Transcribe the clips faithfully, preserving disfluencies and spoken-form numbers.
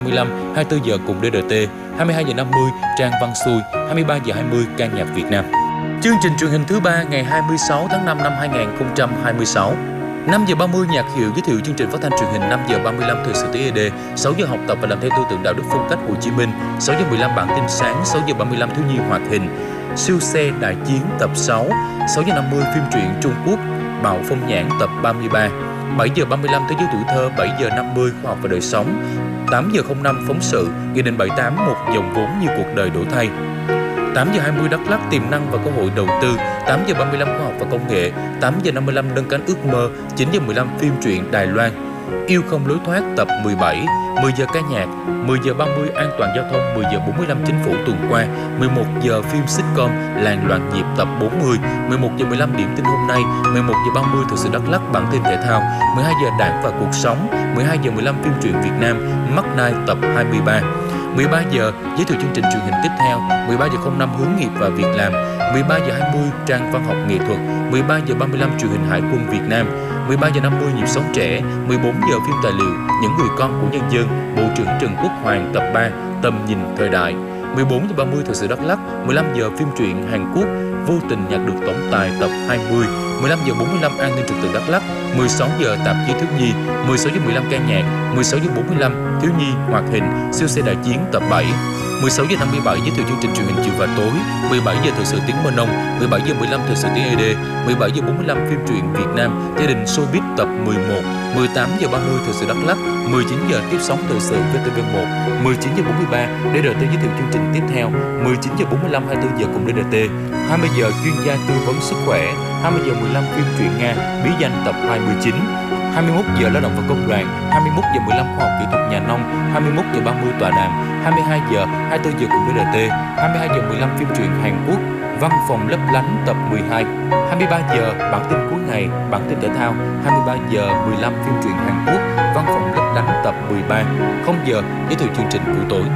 mười lăm, hai mươi tư giờ cùng đê rờ tê, hai mươi hai giờ năm mươi Trang Văn Xuôi, hai mươi ba giờ hai mươi ca nhạc Việt Nam. Chương trình truyền hình thứ ba ngày hai mươi sáu tháng năm năm hai nghìn không trăm hai mươi sáu. năm giờ ba mươi nhạc hiệu giới thiệu chương trình phát thanh truyền hình. Năm giờ ba mươi lăm thời sự tê e đê, sáu giờ học tập và làm theo tư tưởng đạo đức phong cách Hồ Chí Minh, sáu giờ mười lăm bản tin sáng, sáu giờ ba mươi lăm thiếu nhi hoạt hình, siêu xe đại chiến tập sáu, sáu giờ năm mươi phim truyện Trung Quốc Bạo Phong Nhãn tập ba mươi ba, bảy giờ ba mươi lăm thế giới tuổi thơ, bảy giờ năm mươi khoa học và đời sống, tám giờ không năm phóng sự, Nghị định bảy mươi tám một dòng vốn như cuộc đời đổi thay. tám giờ hai mươi Đắk Lắk tiềm năng và cơ hội đầu tư, tám giờ ba mươi lăm khoa học và công nghệ, tám giờ năm mươi lăm nâng cánh ước mơ, chín giờ mười lăm phim truyện Đài Loan, Yêu không lối thoát tập mười bảy, mười giờ ca nhạc, mười giờ ba mươi an toàn giao thông, mười giờ bốn mươi lăm chính phủ tuần qua, mười một giờ phim sitcom Làng loạn nhịp tập bốn mươi, mười một giờ mười lăm điểm tin hôm nay, mười một giờ ba mươi thời sự Đắk Lắk bản tin thể thao, mười hai giờ đảng và cuộc sống, mười hai giờ mười lăm phim truyện Việt Nam Mắt Nai tập hai mươi ba. mười ba giờ giới thiệu chương trình truyền hình tiếp theo, mười ba giờ không năm hướng nghiệp và việc làm, mười ba giờ hai mươi trang văn học nghệ thuật, mười ba giờ ba mươi lăm truyền hình Hải quân Việt Nam, mười ba giờ năm mươi nhịp sống trẻ, mười bốn giờ phim tài liệu Những người con của nhân dân, Bộ trưởng Trần Quốc Hoàng tập ba, Tầm nhìn thời đại, mười bốn giờ ba mươi thời sự Đắk Lắk, mười lăm giờ phim truyện Hàn Quốc Vô tình nhặt được tổng tài tập hai mươi, mười lăm giờ bốn mươi lăm an ninh trật tự Đắk Lắk, mười sáu giờ tạp chí thiếu nhi, mười sáu giờ mười lăm ca nhạc, mười sáu giờ bốn mươi lăm thiếu nhi hoạt hình siêu xe đại chiến tập bảy, mười sáu giờ năm mươi bảy giới thiệu chương trình truyền hình chiều và tối, mười bảy giờ thời sự tiếng Mơ Nông, mười bảy giờ mười lăm thời sự tiếng e đê, mười bảy giờ bốn mươi lăm phim truyện Việt Nam Gia đình Showbiz tập mười một, mười tám giờ ba mươi thời sự Đắk Lắk, mười chín giờ tiếp sóng thời sự vê tê vê một, mười chín giờ bốn mươi ba đê rờ tê giới thiệu chương trình tiếp theo, mười chín giờ bốn mươi lăm hai mươi tư giờ cùng đê rờ tê, hai mươi giờ chuyên gia tư vấn sức khỏe, hai mươi giờ mười lăm phim truyện Nga Bí danh tập hai mươi chín, hai mươi mốt giờ lao động và công đoàn, hai mươi mốt giờ mười lăm khoa học kỹ thuật nhà nông, hai mươi mốt giờ ba mươi tọa đàm, hai mươi hai giờ hai mươi tư giờ cùng đê rờ tê, hai mươi hai giờ mười lăm phim truyện Hàn Quốc Văn phòng lấp lánh tập mười hai, hai mươi ba giờ bản tin cuối ngày, bản tin thể thao, hai mươi ba giờ mười lăm phim truyện Hàn Quốc Văn phòng lấp lánh tập mười ba, không giờ giới thiệu chương trình buổi tối.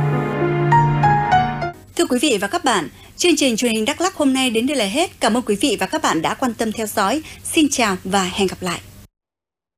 Thưa quý vị và các bạn, chương trình truyền hình Đắk Lắk hôm nay đến đây là hết. Cảm ơn quý vị và các bạn đã quan tâm theo dõi. Xin chào và hẹn gặp lại.